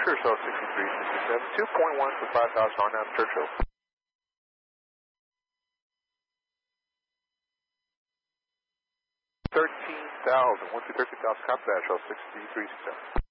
Sure, Shell 6367. 2.1 for 5,000 on down to Churchill. 13,000. 1 through 13,000. Copy that, Shell 6367.